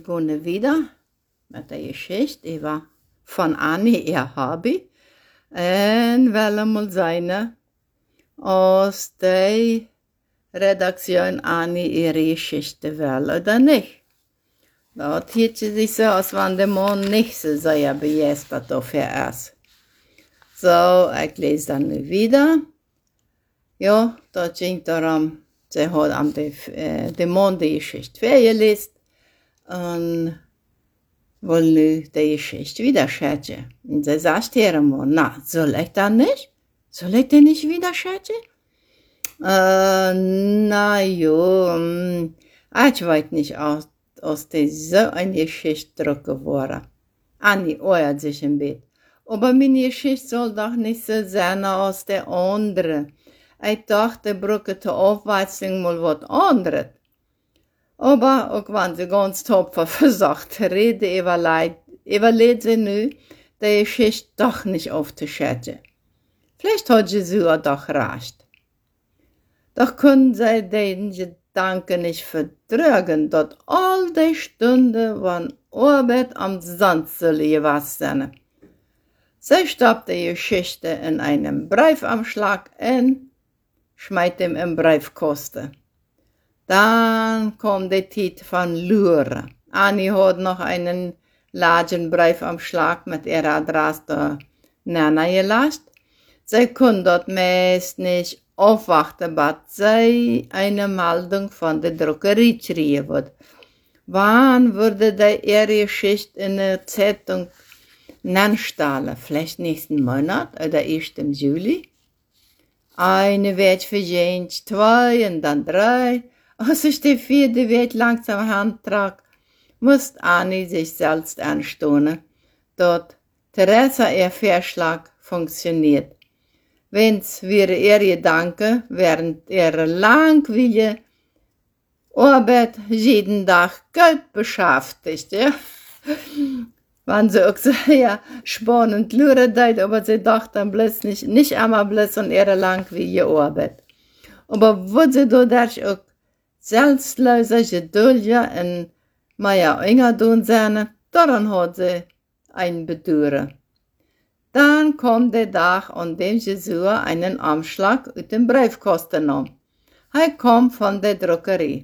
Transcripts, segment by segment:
begonnen wieder mit der Geschichte von Annie, ihr Hobby. Und wollen mal sein, aus der Redaktion Annie ihre Geschichte will oder nicht. Dort hielt sie sich so, als wenn der Mann nicht so sehr begeistert dafür ist. So, ich lese dann wieder. Ja, dort ging darum, sie hat dem Mann die Geschichte vorgelesen und wollen nu die Geschichte wieder schätzen. Und sie sagt ihrem Mann, na, soll ich dann nicht? Soll ich denn nicht wieder schätzen? Na jo, ich weiß nicht, aus der so eine Geschichte drücken worden. Annie euert sich im Bett. Aber meine Geschichte soll doch nicht so sein aus der andere. Ich dachte, brücke zur Aufweisung mal was anderes. Aber auch wenn sie ganz tapfer versagt rede, überlegt sie nu, die Geschichte doch nicht aufzuschätzen. Vielleicht hat Jesus doch recht. Doch können sie den Gedanken nicht verdrücken, dass all die Stunden von Arbeit am Sand gewesen sind. Sie stoppt die Geschichte in einem Briefumschlag und schmeißt ihn im Briefkasten. Dann kommt die Zeit von Lure. Annie hat noch einen largen Briefumschlag mit ihrer Adresse der Nana gelassen. Sie kann dort meist nicht aufwarten, bis sie eine Meldung von der Druckerei schreiben wird. Wann würde ihre Geschichte in der Zeitung anstellen? Vielleicht nächsten Monat oder erst im Juli? Eine wird vergehen, 2 und dann 3. Als ich die 4. wird langsam handtrag, muss Annie sich selbst anstaunen, dass Theresa ihr Vorschlag funktioniert. Wenn's wäre ihr Gedanke, während ihrer langweiligen Arbeit jeden Tag Geld beschäftigt, ja. Wenn sie auch sehr spannend luren, aber sie dachten bloß nicht einmal bloß an ihre langweilige Arbeit. Aber wo sie dadurch auch selbstloser, geduldiger und mehr enger tun sind, daran hat sie ein Bedauern. Dann kommt der Tag, an dem Jesus einen Umschlag aus dem Briefkasten nahm. Er kam von der Druckerei.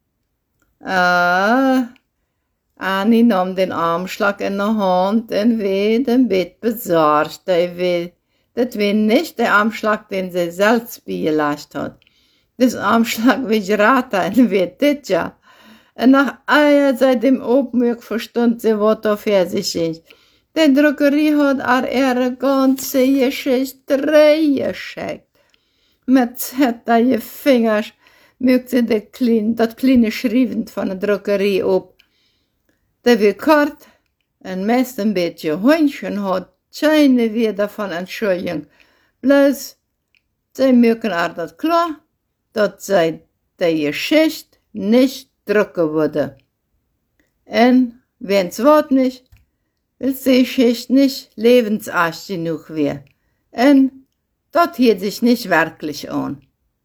Annie nahm den Umschlag in der Hand und wird im Bett besorgt. Das war nicht der Umschlag, den sie selbst beigelassen hat. Das Umschlag wird geraten und wird das ja. Und nach einer Zeit dem Obmück verstand sie, was da für sich ist. Die Druckerei hat ihre ganze Geschichte reingeschickt. Mit zitternden Fingern mögt sie das kleine Schreiben von der Druckerei ab. Der wird kort und meist ein bisschen Hühnchen hat keine wieder von Entschuldigung. Bloß, sie mögen das klar, dass sie die Geschichte nicht drucken würde. Und wenn's Wort nicht, will's die Geschichte nicht lebensecht genug wäre. Und das hielt sich nicht wirklich an.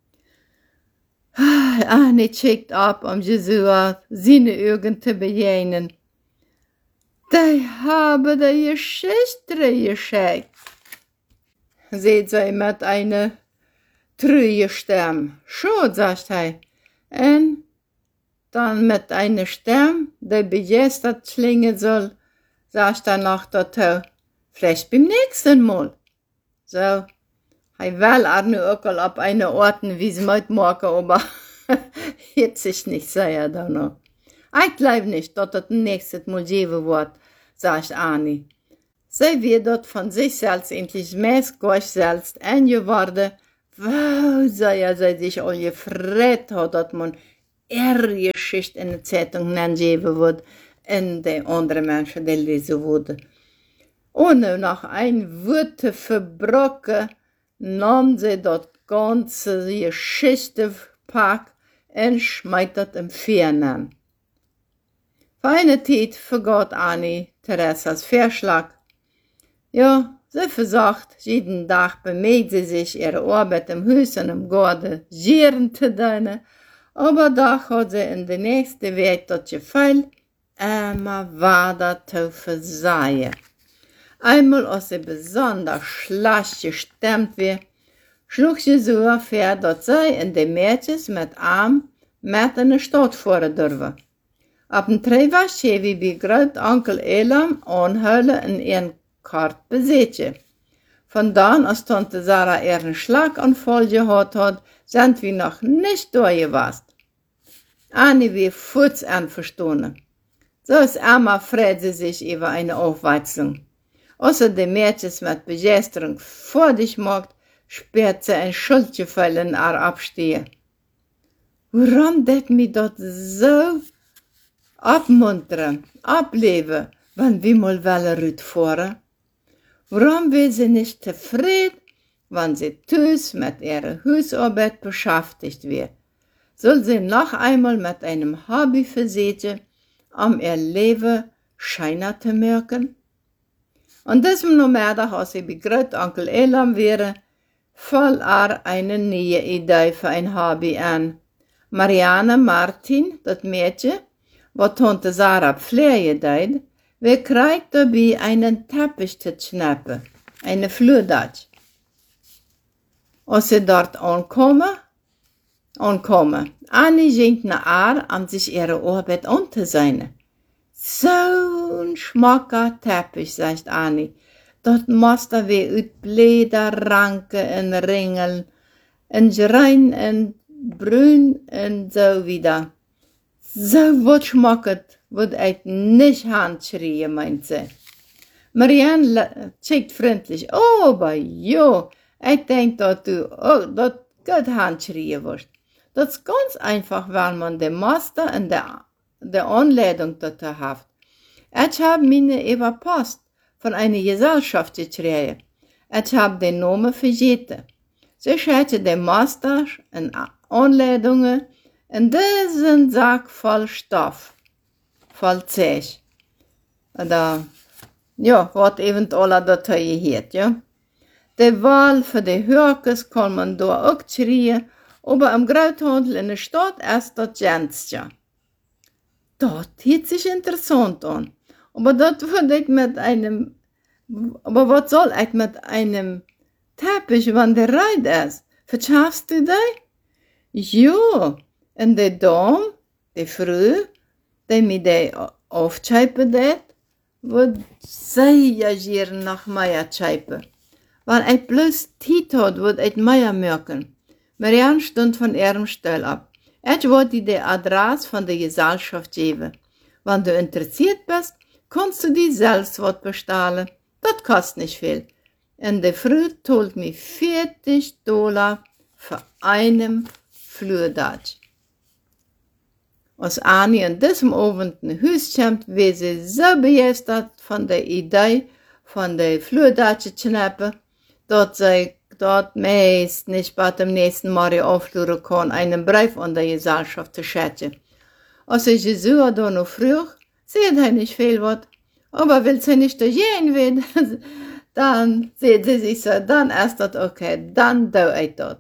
Annie checkt ab, Jesus seine Augen zu begegnen. Die haben die Geschichte geschickt, seht sie mit einer trüben Stimme. Schon, sagt er. Und dann mit einer Stimme, die begeistert klingen soll, sagt er noch dazu, vielleicht beim nächsten Mal. So, er will auch nur auch auf eine Art und Weise mitmachen, aber jetzt ist nicht sehr danach. Ich glaube nicht, dass das nächstes Mal geben wird, sagt Annie. Sie wird dort von sich selbst endlich meist gleich selbst angeworden, wow, sie sich all gefreut hat, dass man ihre Geschichte in der Zeitung geben wird und die anderen Menschen, die lesen würden. Ohne noch ein Wort zu verbrocken, nahm sie das ganze Geschichtepack und schmeißt das im Fernen. Für eine Zeit vergaß Annie Theresas Vorschlag. Ja, sie versagt, jeden Tag bemüht sie sich, ihre Arbeit im Haus und im Garten gieren zu tun, aber doch hat sie in der nächsten Welt das Gefühl, immer war das zu versehen. Einmal, als sie besonders schlecht gestemmt war, schlug sie so vor, dass sie in die Mädchen mit Arm mit in die Stadt fahren dürfen. Ab dem Treiber wie bei Großonkel Elam anhüllen in ihren Kart besetzen. Von dann, als Tante Sarah ihren Schlaganfall gehabt hat, sind wir noch nicht durchgewasst. Annie wie Futz anverstanden. So ist Emma freut sie sich über eine Aufweizelung. Außer die Mädchen mit Begeisterung vor dich macht, spürt sie ein Schuldgefühl in ihr Abstehen. Warum det mich dort so abmuntern, ableben, wenn wir mal Rüt fahren? Warum will sie nicht zufrieden, wenn sie tüß mit ihrer Hausarbeit beschäftigt wird? Soll sie noch einmal mit einem Hobby versehen, um ihr Leben scheiner zu merken? Und diesem Nachmittag, als sie bei Großonkel Elam wäre, fiel ihr eine neue Idee für ein Hobby an. Marianne Martin, das Mädchen, was Tante Sarah Pflege deed, wir kriegt dabei einen Teppich zu schnappen, eine Flurdatsch. Als sie dort ankommen, Annie ging nach ihr, um sich ihre Arbeit anzusehen. So ein schmacker Teppich, sagt Annie. Dort musste wir uit Bläder, Ranken und Ringeln, und Rein und Brün und so wieder. So wat schmacket, wat ik nicht handschrien, meint sie. Marianne checkt freundlich, oh, aber jo, ich denk, dass du gut handschrien wirst. Das ist ganz einfach, weil man den Master und der Anleitung dazu hat. Ich habe meine Eva Post von einer Gesellschaft gekriegt. Ich habe den Namen vergessen. Sie schreibt den Master und Anleitungen in diesen Sack voll Stoff, voll Zeug. Oder, ja, was eventuell dazu gehört, ja. Die Wahl für die Hörkes kann man da auch schreien, aber am Großhandel in der Stadt ist das Gänzchen. Das hört sich interessant an. Aber das würde ich aber was soll ich mit einem Teppich, wenn der reit ist? Verschaffst du den? Ja, und die Dame, die Frau, die mir die aufscheipen hat, wird sehr gerne nach Meier scheipen. Wenn ich bloß Zeit hat, wird ich Meier merken. Marianne stund von ihrem Stuhl ab. Ich wollte die Adresse von der Gesellschaft geben. Wenn du interessiert bist, kannst du dir selbst was bestellen. Das kostet nicht viel. Und die Frau zahlt mir $40 für einen Flurdatsch. Als Annie an diesem Abend ein Haus kommt, war sie so begeistert von der Idee von der Flurdatsch zu schnappen, dass sie dort meist nicht bei dem nächsten Mal aufhören kann, einen Brief an die Gesellschaft zu schätzen. Als sie Jesu da noch früh, sieht er nicht viel was, aber will sie nicht gehen will, dann sieht sie sich so, dann ist das okay, dann tue ich das.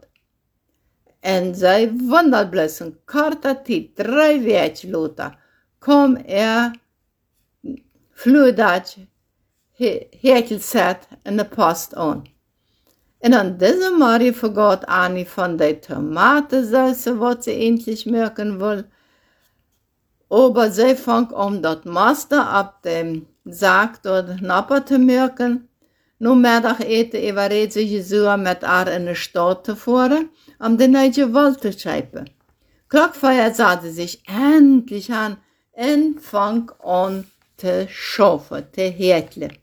Und sie wundert bloß in kurzer Zeit, 3 Wege lauter, kam Flurdatsch, Häkelset in der Post an. Und an diesem Mal vergat Annie von der Tomatensauce, was sie endlich merken will. Aber sie fängt an, das Master ab dem Sack dort Napper zu merken. Nur Mittag eten überredet sie Jesua mit ihr in die Stadt zu fahren, um den neuen Wald zu schreiben. Klockfeuer sah sie sich endlich an und fang an zu schaffen, zu häkeln.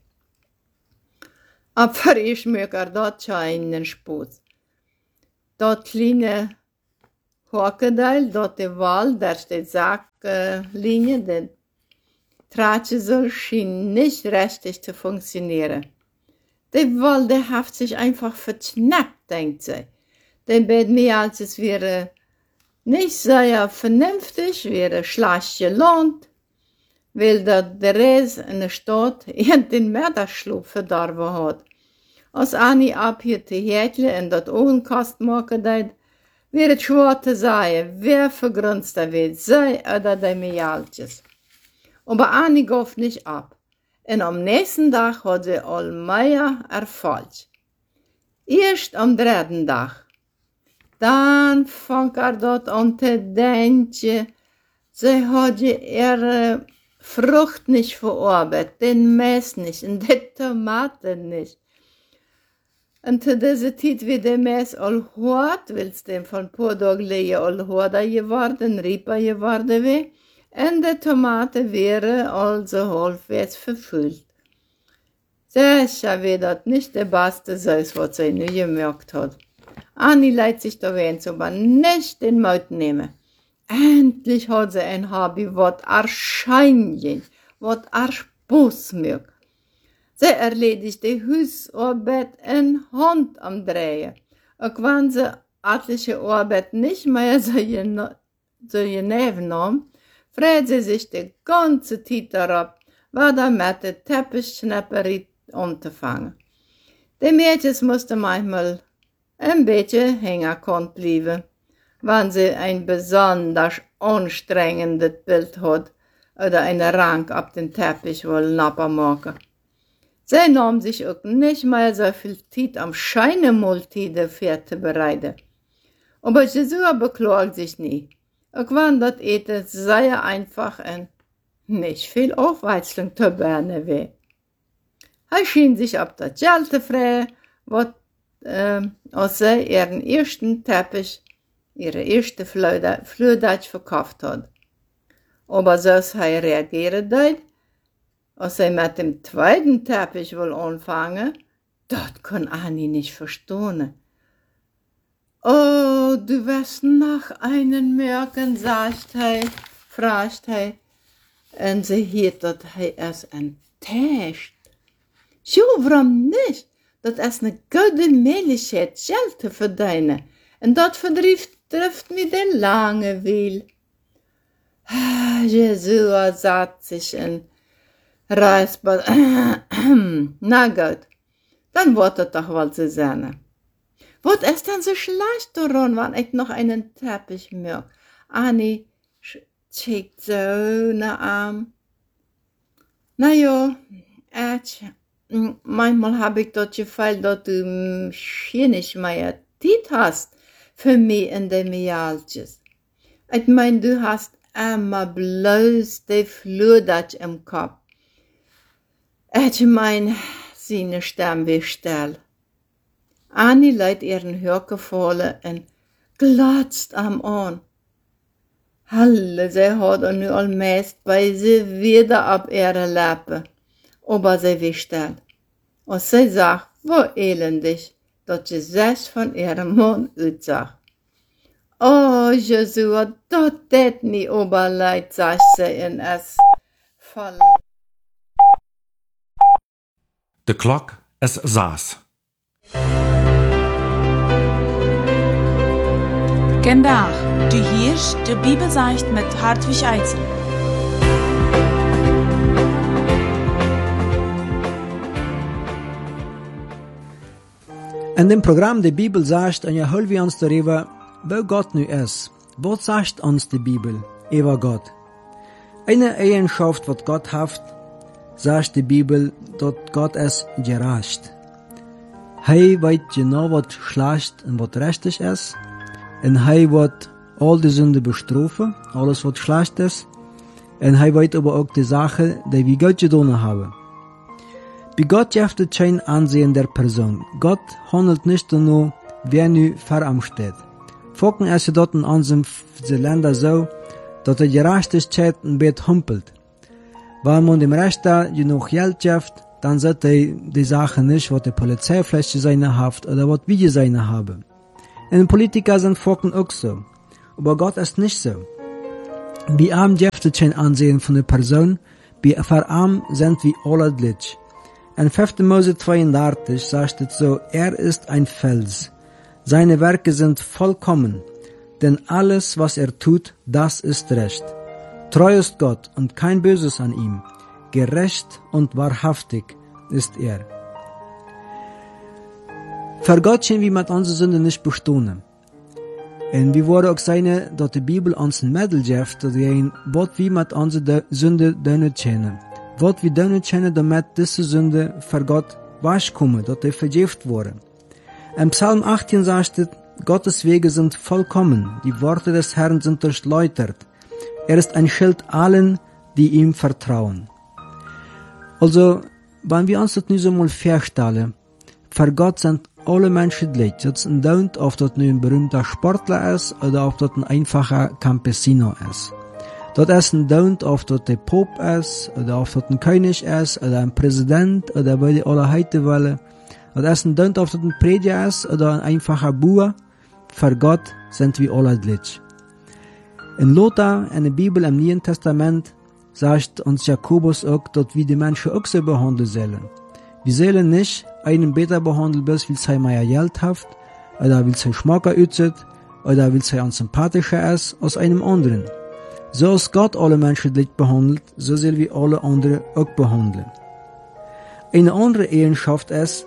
Aber ich möchte dort schon einen Spaß. Dort kleine Hockedeil, dort die Wald, da steht Sacklinie, die Tratsche soll schien nicht richtig zu funktionieren. Die Wald, der hat sich einfach verschnappt, denkt sie. Der bet mir, als es wäre nicht sehr vernünftig, wäre schlecht gelohnt, weil der Rest in der Stadt den Mittagsschlaf verdorben hat. Als Annie abhielt die Häkle in das Ohrenkast machen deit, wäre es schwer zu sagen, wer vergrünzt wird, sie oder die Mialtjes. Aber Annie gab nicht ab. Und am nächsten Tag hat sie all mehr erfolgt. Erst am dritten Tag. Dann fang dort an zu denken, sie hat ihre Frucht nicht verarbeitet, den Mais nicht und die Tomaten nicht. Und zu dieser Zeit, wie der Mais all hart, willst du von ein paar Tagen legen, all harter geworden, rieper geworden wie, und die Tomate wäre also halbwegs verfüllt. Sicher wird das nicht der beste Sauce, was sie nur gemerkt hat. Annie leitet sich da wenigstens, aber nicht den Mut nehmen. Endlich hat sie ein Hobby, was erscheint, was Spaß macht. Sie erledigt die Hausarbeit in Hand am Drehen. Auch wenn sie etliche Arbeit nicht mehr so genau nahm, freut sie sich die ganze Zeit darauf, wieder mit der Teppichschnapperie anzufangen. Die Mädchen mussten manchmal ein bisschen hängen bleiben, wenn sie ein besonders anstrengendes Bild hat oder eine Rank auf den Teppich wollen machen. Sie nahm sich auch nicht mehr so viel Zeit am Scheinemaltide für zu bereiten. Aber Jesus beklagt sich nie. Auch wenn das Eten sehr einfach und nicht viel Aufweizelung zu beherrschen wäre. Er schien sich auf das Geld zu freuen, was als sie ihren ersten Teppich, ihre erste Flödatsch verkauft hat. Aber so als er reagiert hat, als sie mit dem zweiten Teppich wohl anfangen, das kann Annie nicht verstehen. Oh, du wirst noch einen merken, sagt er, fragt er, und sie hielt, dass er es enttäuscht. Jo, warum nicht? Dat is een goede Möglichkeit, Geld te verdienen. En dat trifft mir den lange Wil. Jesua satt sich in Reisbad. Na gut, dann wird es doch wohl zu sein. Was ist denn so schlecht daran, wenn ich noch einen Teppich mag? Annie schickt so nach Arm. Na ja, manchmal habe ich das Gefühl, dass du hier nicht mehr Zeit hast für mich in den Mialtjes. Ich meine, du hast immer bloß die Flurdatsch im Kopf. Ich meine, seine Stimme wie still. Annie leitet ihren Hörgefallen und glotzt am an. Halle, sie hat nu allmäst bei sie wieder ab ihre Lippen. Aber sie wie still. Und sie sagt, wo elendig, dass sie sich von ihrem Mann aussah. Oh, Jesua, das tät mir aber leid, sagt sie in es Fall. De klok es saß. Gendach, du hierst de Bibelseicht mit Hartwig Eitzel. In dem Programm der Bibel sagt, und ja, hol wir uns darüber, wo Gott nu ist. Was sagt uns die Bibel über Gott? Eine Eigenschaft, was Gott hat, sagt die Bibel, dass Gott es gerecht. Er weiß genau, was schlecht und was richtig ist. Und er wird all die Sünde bestrafen, alles was schlecht ist. Und er weiß aber auch die Sache, die wir Gott getan haben. Bei Gott gibt es kein Ansehen der Person. Gott handelt nicht nur, wer nu vor ihm steht. Folgen es dort in unserem Länder so, dass die Gerechtigkeit ein bisschen humpelt. Weil man dem Rechter genug Geld gibt, dann sollte die Sache nicht, was die Polizei vielleicht seine Haft oder was wir seine haben. Und Politiker sind folgen auch so. Aber Gott ist nicht so. Bei ihm gibt es kein Ansehen von der Person, vor ihm sind wir alle gleich. In 5. Mose 32 sagt es so, er ist ein Fels. Seine Werke sind vollkommen, denn alles, was er tut, das ist recht. Treu ist Gott und kein Böses an ihm. Gerecht und wahrhaftig ist er. Für Gott können wir mit unserer Sünde nicht bestehen. En we worden ook zijn dat de Bibel ons een middel geeft, dat wat we met onze zonde doen kennen. Wat we doen kennen, damit deze zonde voor God wegkomen, dat die vergeeft worden. In Psalm 18 sagt es, Gottes Wege sind vollkommen, die Worte des Herrn sind durchläutert. Ist ein Schild allen, die ihm vertrauen. Also, wenn wir uns das nu so mal vorstellen, für Gott sind alle Menschen gleich. Das ist dauert, ob das nu ein berühmter Sportler ist oder ob das ein einfacher Campesino ist. Das ist dauert, ob das der Pope ist oder ob das ein König ist oder ein Präsident oder bei die alle heute wollen. Das ist dauert, ob das ein Prediger ist oder ein einfacher Bauer. Für Gott sind wir alle gleich. In Lothar, in der Bibel im Neuen Testament, sagt uns Jakobus auch, dass wir die Menschen auch so behandeln sollen. Wir sollen nicht einen besser behandeln, weil sie mehr Geld hat, oder weil sie Schmacker ütet, oder weil sie uns sympathischer ist als einem anderen. So als Gott alle Menschen gleich behandelt, so sollen wir alle anderen auch behandeln. Eine andere Eigenschaft ist,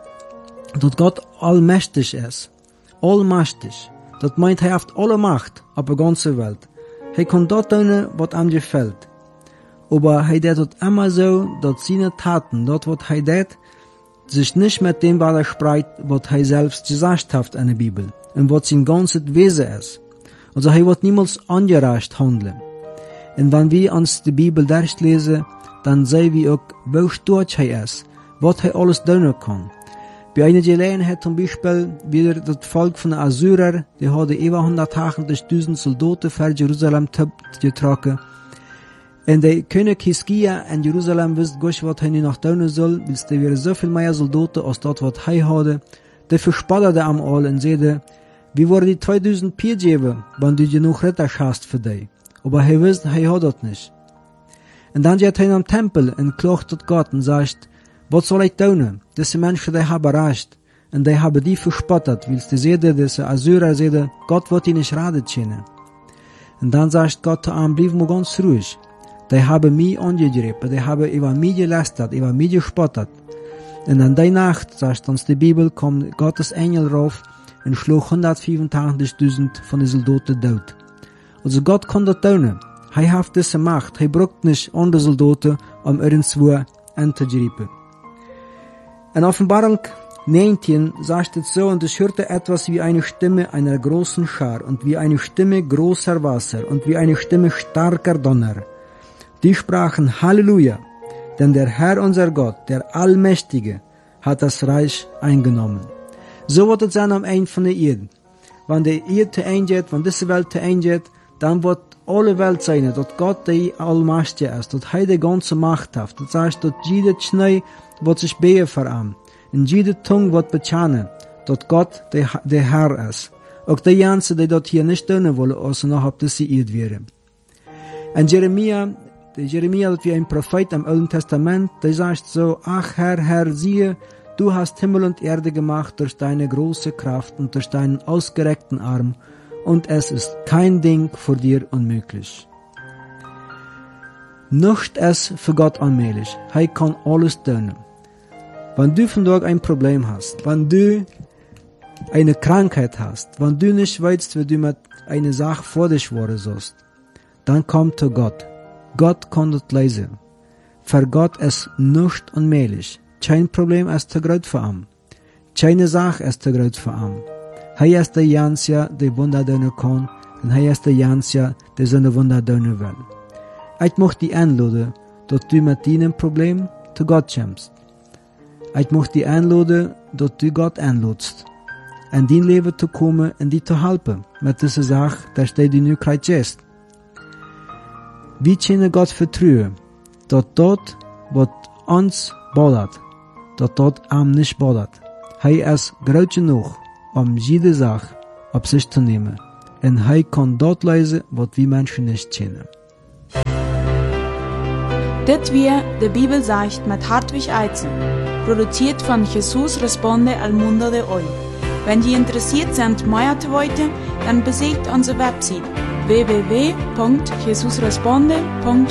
dass Gott allmächtig ist. Allmächtig. Das meint, er hat alle Macht auf der ganzen Welt. Er kann dort tun, was ihm gefällt. Aber er tut immer so, dass seine Taten, dort was er tut, sich nicht mit dem widerspricht, was er selbst gesagt hat in der Bibel und was sein ganzes Wesen ist. Also er wird niemals ungerecht handeln. Und wenn wir uns die Bibel durchlesen, dann sehen wir auch, wie stark er ist, was er alles tun kann. Bei einer Gelegenheit zum Beispiel wieder das Volk von den Assyrer, die hatte über 180.000 Soldaten für Jerusalem getragen. Und der König Hiskia in Jerusalem wusste gut, was er nicht noch tun soll, weil es wäre so viel mehr Soldaten als dort, was er hatte. Der verspottete am all und sagte, wie wollen die 2000 Pier geben, wenn du genug Ritter hast für dich? Aber er wusste, er hat das nicht. Und dann geht er am Tempel und klagt tot Gott und sagt, was soll ich tun? Diese Menschen, die haben recht. Und die haben die verspottet, weil sie sehen, diese Assyrer sehen, Gott wird ihnen nicht raten können. Und dann sagt Gott, bleib mal ganz ruhig. Die haben mich angegriffen, die haben über mich gelästert, über mich gespottet. Und an der Nacht, sagt uns die Bibel, kam Gottes Engel rauf und schlug 185.000 von den Soldaten tot. Also Gott kann das tun. Er hat diese Macht. Er braucht nicht andere Soldaten, um irgendwo anzugreifen. In Offenbarung 19 sagt es so, und ich hörte etwas wie eine Stimme einer großen Schar und wie eine Stimme großer Wasser und wie eine Stimme starker Donner. Die sprachen Halleluja, denn der Herr unser Gott, der Allmächtige, hat das Reich eingenommen. So wird es sein am Ende von der Erde. Wenn die Erde eingeht, wenn diese Welt eingeht, dann wird alle Welt sein, dass Gott der Allmächtige ist, dass er die ganze Macht hat. Das heißt, dass jeder Schnee wird sich beugen vor ihm. Und jede Zunge wird bekennen, dass Gott der Herr ist. Auch die Ganzen, die dort hier nicht tun wollen, also noch ob das sie Erde wäre. Und Jeremia, das wie ein Prophet im Alten Testament, der sagt so, ach Herr, Herr, siehe, du hast Himmel und Erde gemacht durch deine große Kraft und durch deinen ausgereckten Arm, und es ist kein Ding vor dir unmöglich. Nichts ist für Gott unmöglich. Er kann alles tun. Wenn du von dort ein Problem hast, wenn du eine Krankheit hast, wenn du nicht weißt, wie du mit einer Sache vor dich worden sollst, dann komm zu Gott. Gott kann das lösen. Für Gott ist nichts unmöglich. Kein Problem ist zu groß für ihn. Keine Sache ist zu groß für ihn. Er ist der Einzige, der Wunder tun kann, und er ist der Einzige, der seine Wunder tun will. Ich möchte dich einladen, dass du mit deinem Problem zu Gott kommst. Ich möchte dich einladen, dass du Gott einladest, in dein Leben zu kommen und dich zu helfen, mit dieser Sache, dass du nu kriegst. Wir können Gott vertrauen, dass dort, was uns bothert, dass dort ihm nicht bothert. Er ist groß genug, jede Sache auf sich zu nehmen. Und er kann dort lösen, was wir Menschen nicht kennen. Das wir die Bibel sagt mit Hartwig Eizen, produziert von Jesus Responde al Mundo de Hoy. Wenn Sie interessiert sind, mehr zu wissen, dann besucht unsere Website www.jesusresponde.com.